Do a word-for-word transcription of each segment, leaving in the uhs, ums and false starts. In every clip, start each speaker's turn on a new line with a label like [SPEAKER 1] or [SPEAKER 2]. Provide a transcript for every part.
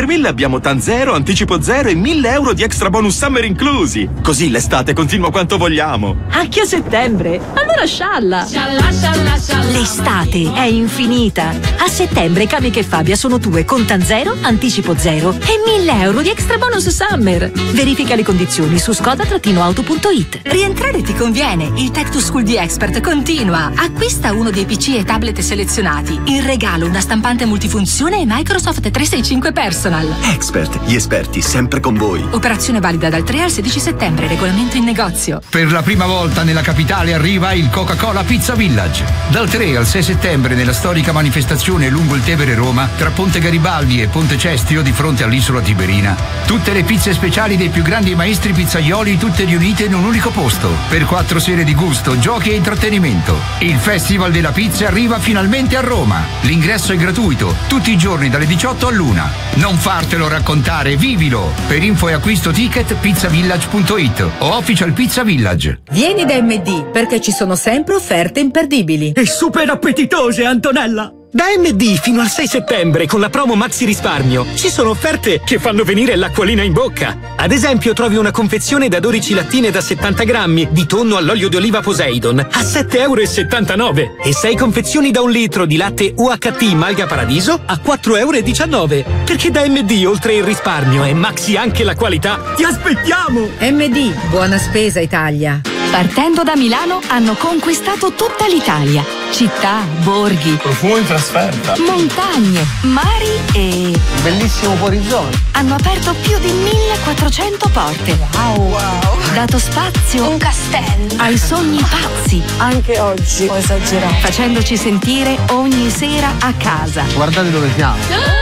[SPEAKER 1] mille abbiamo TAN zero, anticipo zero e mille euro di extra bonus summer inclusi. Così l'estate continua quanto vogliamo.
[SPEAKER 2] Anche a settembre? Allora scialla!
[SPEAKER 3] Scialla, scialla, scialla.
[SPEAKER 2] L'estate è infinita. A settembre Camica e Fabia sono tue con TAN zero, anticipo zero e mille euro di extra bonus summer. Verifica le condizioni su skoda auto punto it.
[SPEAKER 4] Rientrare ti conviene. Il Tech to School di Expert continua. Acquista uno dei P C e tablet selezionati. In regalo una stampante multifunzione e Microsoft trecentosessantacinque Personal.
[SPEAKER 5] Expert, gli esperti sempre con voi.
[SPEAKER 4] Operazione valida dal tre al sedici settembre. Regolamento in negozio.
[SPEAKER 6] Per la prima volta nella capitale arriva il Coca-Cola Pizza Village. Dal tre al sei settembre nella storica manifestazione lungo il Tevere Roma, tra Ponte Garibaldi e Ponte Cestio di fronte all'isola Tiberina. Tutte le pizze speciali dei più grandi maestri pizzaioli, tutte riunite in un unico posto. Per quattro sere di gusto, giochi e intrattenimento. Il Festival della Pizza arriva finalmente a Roma. L'ingresso è gratuito, tutti i giorni dalle diciotto all'una. Non fartelo raccontare, vivilo! Per info e acquisto ticket pizzavillage punto it o Official Pizza Village.
[SPEAKER 7] Vieni da M D perché ci sono sempre offerte imperdibili.
[SPEAKER 8] E super appetitose, Antonella! Da M D fino al sei settembre con la promo Maxi Risparmio ci sono offerte che fanno venire l'acquolina in bocca. Ad esempio trovi una confezione da dodici lattine da settanta grammi di tonno all'olio di oliva Poseidon a sette e settantanove euro e sei confezioni da un litro di latte U H T Malga Paradiso a quattro e diciannove euro. Perché da M D oltre il risparmio è Maxi anche la qualità. Ti aspettiamo!
[SPEAKER 7] M D, buona spesa Italia.
[SPEAKER 4] Partendo da Milano hanno conquistato tutta l'Italia. Città, borghi,
[SPEAKER 9] profumo in trasferta,
[SPEAKER 4] montagne, mari e
[SPEAKER 9] bellissimo fuorizone.
[SPEAKER 4] Hanno aperto più di millequattrocento porte.
[SPEAKER 9] Wow, wow.
[SPEAKER 4] Dato spazio,
[SPEAKER 3] Un castello.
[SPEAKER 4] ai sogni pazzi.
[SPEAKER 3] Anche oggi ho esagerato.
[SPEAKER 4] Facendoci sentire ogni sera a casa.
[SPEAKER 9] Guardate dove siamo.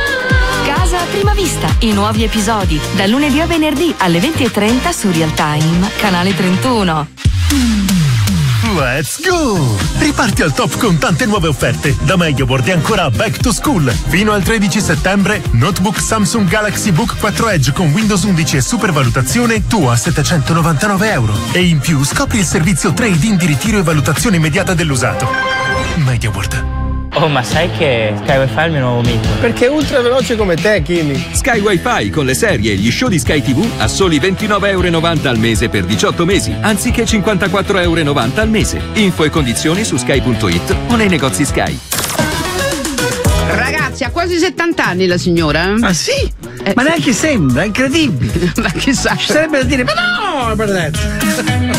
[SPEAKER 4] Casa a prima vista, i nuovi episodi, da lunedì a venerdì alle venti e trenta su Real Time, canale trentuno.
[SPEAKER 10] Let's go! Riparti al top con tante nuove offerte. Da MediaWorld e ancora Back to School. Fino al tredici settembre, notebook Samsung Galaxy Book quattro Edge con Windows undici e supervalutazione tu a settecentonovantanove euro. E in più scopri il servizio trade-in di ritiro e valutazione immediata dell'usato. MediaWorld.
[SPEAKER 11] Oh, ma sai che Sky Wi-Fi è il mio nuovo mito?
[SPEAKER 9] Perché è ultra veloce come te, Kimi.
[SPEAKER 12] Sky Wi-Fi con le serie e gli show di Sky tivù a soli ventinove e novanta euro al mese per diciotto mesi, anziché cinquantaquattro e novanta euro al mese. Info e condizioni su sky punto it o nei negozi Sky.
[SPEAKER 13] Ragazzi, ha quasi settanta anni la signora.
[SPEAKER 8] Ah sì?
[SPEAKER 13] Eh,
[SPEAKER 8] ma neanche sembra, è incredibile.
[SPEAKER 13] Ma chissà.
[SPEAKER 8] Ci sarebbe da dire, ma no,